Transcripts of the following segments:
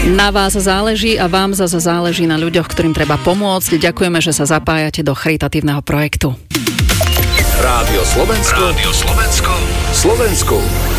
Na vás záleží a vám zase záleží na ľuďoch, ktorým treba pomôcť. Ďakujeme, že sa zapájate do charitatívneho projektu. Rádio Slovensko. Rádio Slovensko. Slovensku.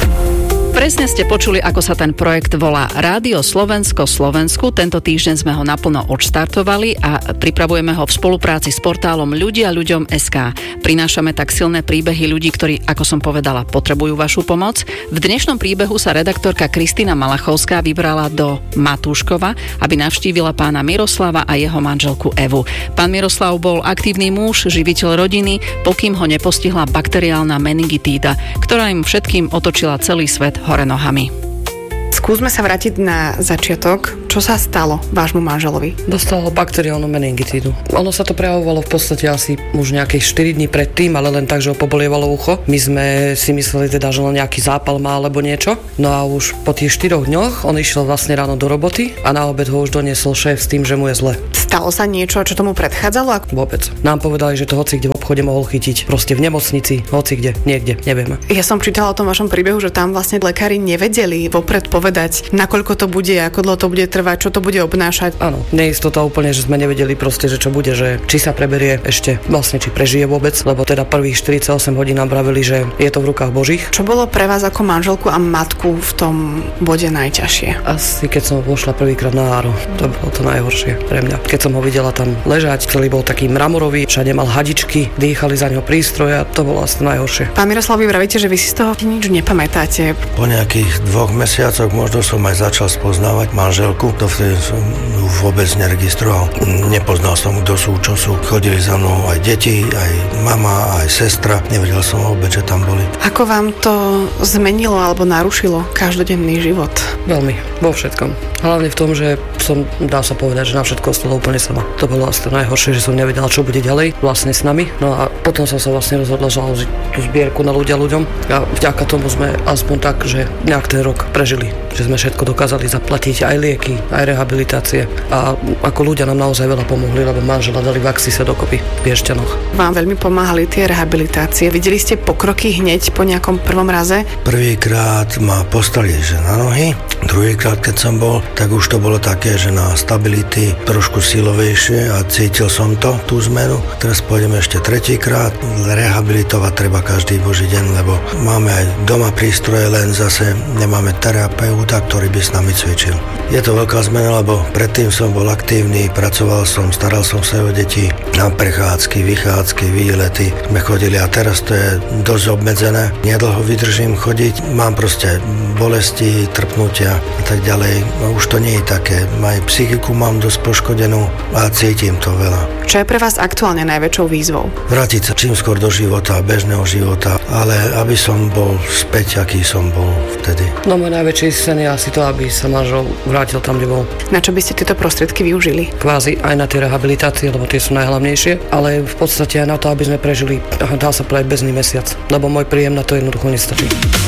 Presne ste počuli, ako sa ten projekt volá Rádio Slovensko Slovensku. Tento týždeň sme ho naplno odštartovali a pripravujeme ho v spolupráci s portálom ľudia-ľuďom.sk. Prinášame tak silné príbehy ľudí, ktorí, ako som povedala, potrebujú vašu pomoc. V dnešnom príbehu sa redaktorka Kristína Malachovská vybrala do Matúškova, aby navštívila pána Miroslava a jeho manželku Evu. Pán Miroslav bol aktívny muž, živiteľ rodiny, pokým ho nepostihla bakteriálna meningitída, ktorá im všetkým otočila celý svet hore nohami. Skúsme sa vrátiť na začiatok. Čo sa stalo vášmu manželovi? Dostal bakteriálnu meningitídu. Ono sa to prejavovalo v podstate asi už nejakých 4 dní predtým, ale len tak, že ho pobolievalo ucho. My sme si mysleli teda, že len nejaký zápal má alebo niečo. No a už po tých 4 dňoch on išiel vlastne ráno do roboty a na obed ho už doniesol šéf s tým, že mu je zle. Stalo sa niečo, čo tomu predchádzalo? Vôbec. Nám povedali, že to hoci kde v obchode mohol chytiť. Proste v nemocnici, hoci kde, niekde, nevieme. Ja som čítala o tom vašom príbehu, že tam vlastne lekári nevedeli vopred povedať, nakoľko to bude, ako dlho to bude trvať, čo to bude obnášať. Áno, neistota úplne, že sme nevedeli proste, že čo bude, že či sa preberie ešte, vlastne či prežije vôbec, lebo teda prvých 48 hodín nám vravili, že je to v rukách Božích. Čo bolo pre vás ako manželku a matku v tom bode najťažšie? Asi keď som vošla prvýkrát na Áro, to bolo to najhoršie pre mňa. Keď som ho videla tam ležať, celý bol taký mramorový, všade mal hadičky, dýchali za ňo prístroje a to bolo asi najhoršie. Pán Miroslav, vy vravíte, že vy si z toho nič nepamätáte. Po nejakých 2 mesiacoch možno som aj začal spoznávať manželku, dovtedy som ju vôbec neregistroval. Nepoznal som, kto sú, čo sú. Chodili za mnou aj deti, aj mama, aj sestra. Nevedel som vôbec, že tam boli. Ako vám to zmenilo alebo narušilo každodenný život? Veľmi, vo všetkom. Hlavne v tom, že som, dá sa povedať, že na všetko ostala úplne sama. To bolo asi to najhoršie, že som nevedela, čo bude ďalej vlastne s nami. No a potom som sa vlastne rozhodla založiť tú zbierku na ľuďom a vďaka tomu sme aspoň tak, že nejak ten rok prežili. Že sme všetko dokázali zaplatiť, aj lieky, aj rehabilitácie. A ako ľudia nám naozaj veľa pomohli, lebo manžela dali v Axise dokopy v Piešťanoch. Vám veľmi pomáhali tie rehabilitácie. Videli ste pokroky hneď po nejakom prvom raze? Prvýkrát ma postavili že na nohy. Druhýkrát, keď som bol, tak už to bolo také, že na stability trošku silovejšie a cítil som to, tú zmenu. Teraz pôjdeme ešte tretíkrát. Rehabilitovať treba každý boží deň, lebo máme aj doma prístroje, len zase nemáme terapeuta, ktorý by s nami cvičil. Je to veľká zmena, lebo predtým som bol aktívny, pracoval som, staral som sa o deti, na prechádzky, vychádzky, výlety sme chodili a teraz to je dosť obmedzené. Nedlho vydržím chodiť, mám proste bolesti, trpnutia a tak ďalej. Už to nie je také. Aj psychiku mám dosť poškodenú a cítim to veľa. Čo je pre vás aktuálne najväčšou výzvou? Vrátiť sa čím skôr do života, bežného života, ale aby som bol späť, aký som bol vtedy. No môj najväčší sen je asi to, aby sa manžel vrátil tam, kde bol. Na čo by ste tieto prostriedky využili? Kvázi aj na tie rehabilitácie, lebo tie sú najhlavnejšie, ale v podstate aj na to, aby sme prežili, dá sa povedať, bežný mesiac, lebo môj príjem na to jednoducho nestačí.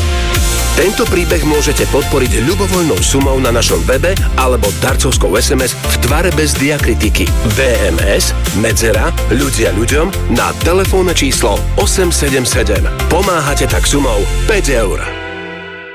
Tento príbeh môžete podporiť ľubovoľnou sumou na našom webe alebo darcovskou SMS v tvare bez diakritiky VMS medzera ľudia ľuďom na telefónne číslo 877. Pomáhate tak sumou 5 eur.